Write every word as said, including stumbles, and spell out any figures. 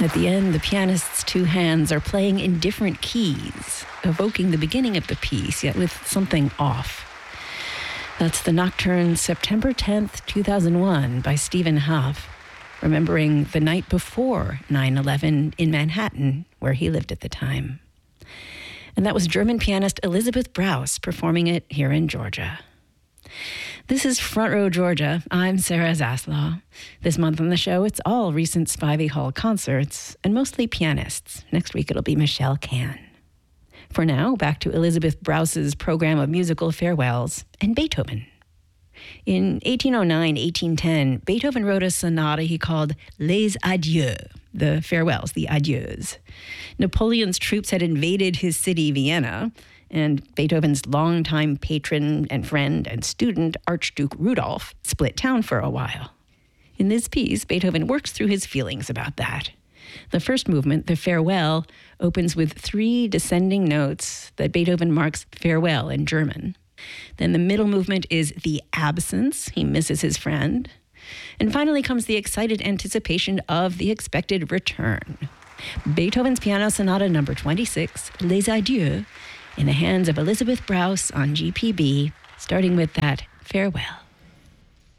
At the end, the pianist's two hands are playing in different keys, evoking the beginning of the piece, yet with something off. That's the Nocturne September tenth, two thousand one by Stephen Hough, remembering the night before nine eleven in Manhattan, where he lived at the time. And that was German pianist Elisabeth Brauss performing it here in Georgia. This is Front Row Georgia. I'm Sarah Zaslaw. This month on the show, it's all recent Spivey Hall concerts, and mostly pianists. Next week, it'll be Michelle Cann. For now, back to Elisabeth Brauss's program of musical farewells and Beethoven. In eighteen oh nine, eighteen ten, Beethoven wrote a sonata he called Les Adieux, the farewells, the adieus. Napoleon's troops had invaded his city, Vienna, and Beethoven's longtime patron and friend and student, Archduke Rudolph, split town for a while. In this piece, Beethoven works through his feelings about that. The first movement, the farewell, opens with three descending notes that Beethoven marks farewell in German. Then the middle movement is the absence. He misses his friend. And finally comes the excited anticipation of the expected return. Beethoven's Piano Sonata number twenty-six, Les Adieux, in the hands of Elisabeth Brauss on G P B, starting with that farewell.